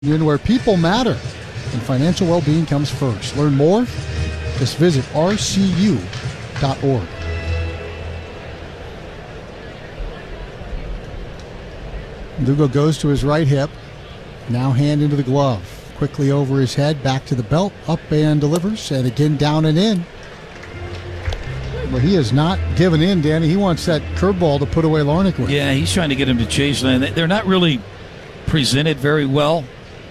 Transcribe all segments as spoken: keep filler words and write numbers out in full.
where people matter and financial well-being comes first. Learn more? Just visit r c u dot org. Lugo goes to his right hip. Now hand into the glove. Quickly over his head, back to the belt, up and delivers, and again down and in. But he is not giving in, Danny. He wants that curveball to put away Larnach with. Yeah, he's trying to get him to change lane. They're not really presented very well.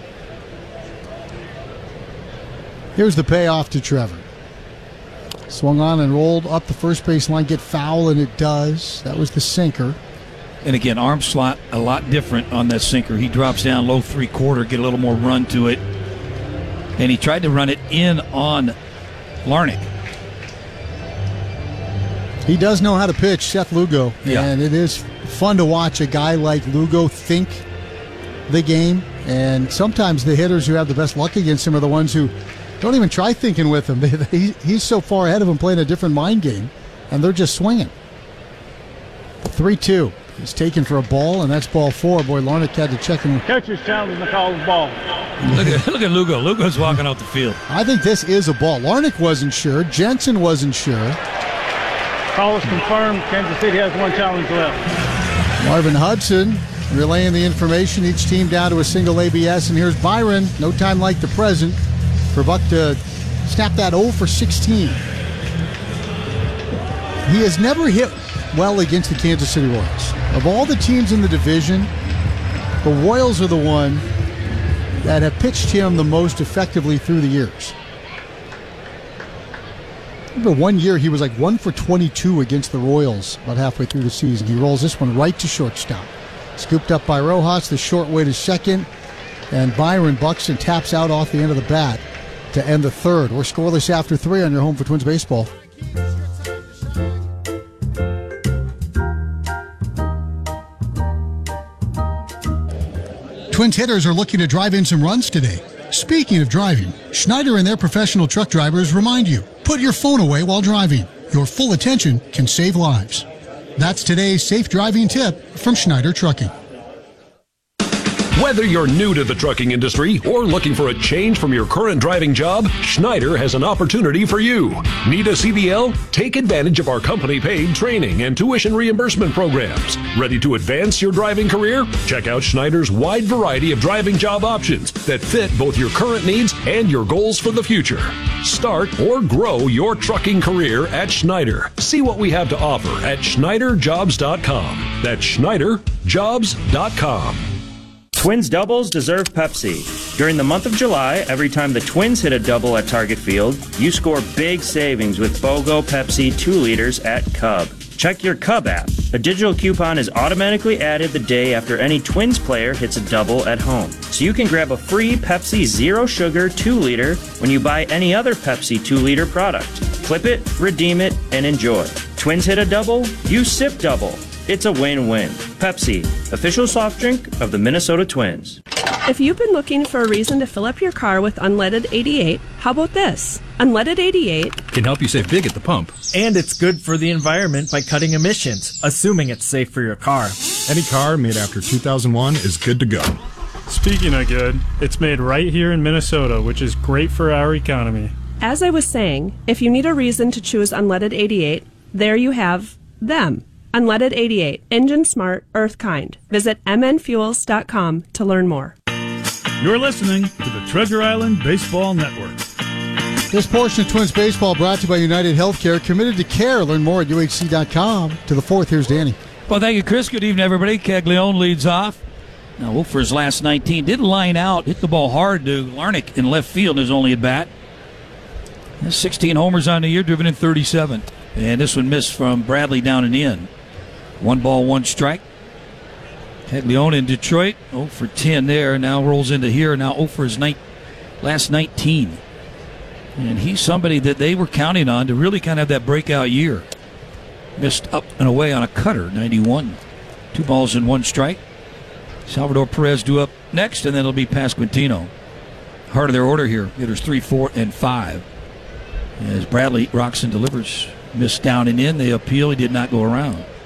Here's the payoff to Trevor. Swung on and rolled up the first base line, get foul, and it does. That was the sinker. And again, arm slot a lot different on that sinker. He drops down low three-quarter, get a little more run to it. And he tried to run it in on Larnach. He does know how to pitch, Seth Lugo. Yeah. And it is fun to watch a guy like Lugo think the game. And sometimes the hitters who have the best luck against him are the ones who don't even try thinking with him. He, he's so far ahead of them playing a different mind game, and they're just swinging. three two. He's taken for a ball, and that's ball four. Boy, Larnach had to check him. Catcher's challenge the call of ball. Look at, look at Lugo. Lugo's walking off the field. I think this is a ball. Larnach wasn't sure. Jensen wasn't sure. Call is confirmed. Kansas City has one challenge left. Marvin Hudson relaying the information. Each team down to a single A B S. And here's Byron. No time like the present for Buck to snap that oh for sixteen. He has never hit well against the Kansas City Royals. Of all the teams in the division, the Royals are the one that have pitched him the most effectively through the years. Remember one year he was like one for twenty-two against the Royals about halfway through the season. He rolls this one right to shortstop. Scooped up by Rojas, the short way to second, and Byron Buxton taps out off the end of the bat to end the third. We're scoreless after three on your home for Twins baseball. Twins hitters are looking to drive in some runs today. Speaking of driving, Schneider and their professional truck drivers remind you, put your phone away while driving. Your full attention can save lives. That's today's safe driving tip from Schneider Trucking. Whether you're new to the trucking industry or looking for a change from your current driving job, Schneider has an opportunity for you. Need a C D L? Take advantage of our company-paid training and tuition reimbursement programs. Ready to advance your driving career? Check out Schneider's wide variety of driving job options that fit both your current needs and your goals for the future. Start or grow your trucking career at Schneider. See what we have to offer at Schneider Jobs dot com. That's Schneider Jobs dot com. Twins doubles deserve Pepsi. During the month of July, every time the Twins hit a double at Target Field, you score big savings with BOGO Pepsi two liters at Cub. Check your Cub app. A digital coupon is automatically added the day after any Twins player hits a double at home. So you can grab a free Pepsi Zero Sugar two liter when you buy any other Pepsi two liter product. Clip it, redeem it, and enjoy. Twins hit a double, you sip double. It's a win-win. Pepsi, official soft drink of the Minnesota Twins. If you've been looking for a reason to fill up your car with Unleaded eighty-eight, how about this? Unleaded eighty-eight can help you save big at the pump. And it's good for the environment by cutting emissions, assuming it's safe for your car. Any car made after two thousand one is good to go. Speaking of good, it's made right here in Minnesota, which is great for our economy. As I was saying, if you need a reason to choose Unleaded eighty-eight, there you have them. Unleaded eighty-eight, engine smart, earth kind. Visit m n fuels dot com to learn more. You're listening to the Treasure Island Baseball Network. This portion of Twins baseball brought to you by United Healthcare, committed to care. Learn more at u h c dot com. To the fourth, here's Danny. Well, thank you, Chris. Good evening, everybody. Caglione leads off. Now, Wolf for his last nineteen. Did line out, hit the ball hard to Larnach in left field in his only at bat. sixteen homers on the year, driven in thirty-seven. And this one missed from Bradley down and in. One ball, one strike. Caglione in Detroit, oh for ten there. Now rolls into here. Now oh for his night, last nineteen. And he's somebody that they were counting on to really kind of have that breakout year. Missed up and away on a cutter, ninety-one. Two balls and one strike. Salvador Perez due up next, and then it'll be Pasquantino. Heart of their order here. Hitters three, four, and five. As Bradley rocks and delivers. Missed down and in. They appeal. He did not go around.